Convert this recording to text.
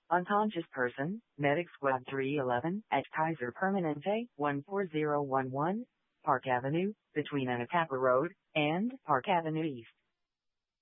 Unconscious person, Medic Squad 311, at Kaiser Permanente, 14011, Park Avenue, between Anacapa Road and Park Avenue East.